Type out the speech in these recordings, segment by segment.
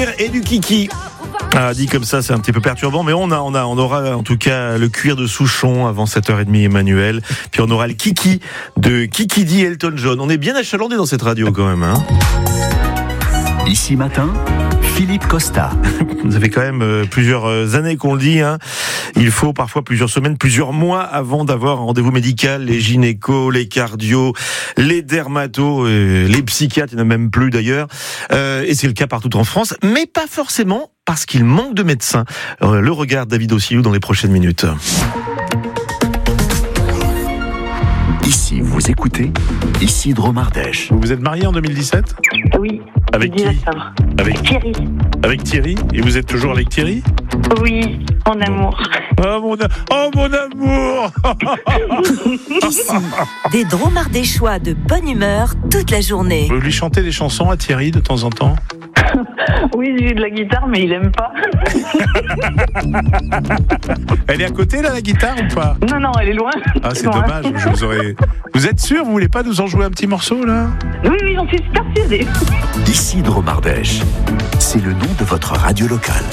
Et du kiki. Ah, dit comme ça, c'est un petit peu perturbant, mais on aura en tout cas le cuir de Souchon avant 7h30 Emmanuel. Puis on aura le kiki de Kiki D. Elton John. On est bien achalandé dans cette radio quand même, hein. Ici matin, Philippe Costa. Ça fait quand même plusieurs années qu'on le dit, hein. Il faut parfois plusieurs semaines, plusieurs mois avant d'avoir un rendez-vous médical. Les gynécos, les cardios, les dermatos, les psychiatres, il n'y en a même plus d'ailleurs. Et c'est le cas partout en France, mais pas forcément parce qu'il manque de médecins. Le regard de David Ossiliou dans les prochaines minutes. Ici, vous écoutez Isidro Mardèche. Vous êtes marié en 2017 ? Oui. Avec qui ? Avec Thierry. Avec Thierry ? Et vous êtes toujours avec Thierry ? Oui, en amour. Oh mon amour. Ici, des dromardéchois de bonne humeur toute la journée. Vous lui chantez des chansons à Thierry de temps en temps ? Oui, j'ai de la guitare, mais il aime pas. Elle est à côté là, la guitare ou pas ? Non, elle est loin. Ah, c'est Loin. dommage, je vous aurais... Vous êtes sûr, vous voulez pas nous en jouer un petit morceau là ? Oui, j'en suis persuadée. Isidro Mardèche, c'est le nom de votre radio locale.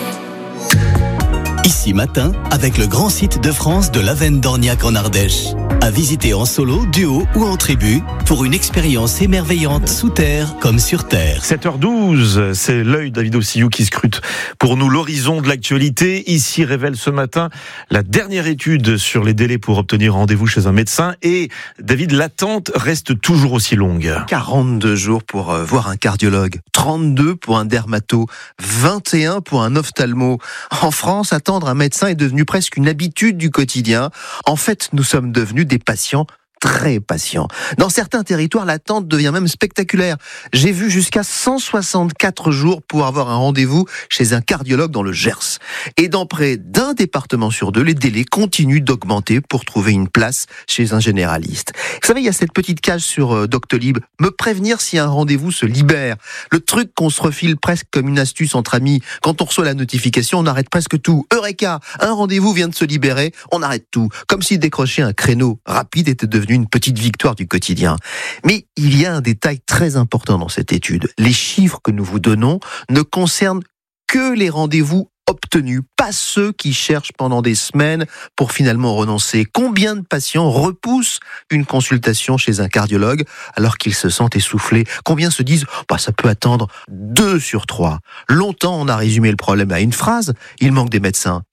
Ici matin, avec le grand site de France de l'Avenne d'Orniac en Ardèche. À visiter en solo, duo ou en tribu pour une expérience émerveillante sous terre comme sur terre. 7h12, c'est l'œil David Ossiliou qui scrute pour nous l'horizon de l'actualité. Ici révèle ce matin la dernière étude sur les délais pour obtenir rendez-vous chez un médecin. Et David, l'attente reste toujours aussi longue. 42 jours pour voir un cardiologue, 32 pour un dermato, 21 pour un ophtalmo. En France, attendre un médecin est devenu presque une habitude du quotidien. En fait, nous sommes devenus des patients très patients. Dans certains territoires, l'attente devient même spectaculaire. J'ai vu jusqu'à 164 jours pour avoir un rendez-vous chez un cardiologue dans le Gers. Et dans près d'un département sur deux, les délais continuent d'augmenter pour trouver une place chez un généraliste. Vous savez, il y a cette petite case sur Doctolib, me prévenir si un rendez-vous se libère. Le truc qu'on se refile presque comme une astuce entre amis. Quand on reçoit la notification, on arrête presque tout. Eureka, un rendez-vous vient de se libérer, on arrête tout. Comme si décrocher un créneau rapide était devenu une petite victoire du quotidien. Mais il y a un détail très important dans cette étude. Les chiffres que nous vous donnons ne concernent que les rendez-vous obtenus, pas ceux qui cherchent pendant des semaines pour finalement renoncer. Combien de patients repoussent une consultation chez un cardiologue alors qu'ils se sentent essoufflés ? Combien se disent « ça peut attendre 2 sur 3 ». Longtemps, on a résumé le problème à une phrase, il manque des médecins.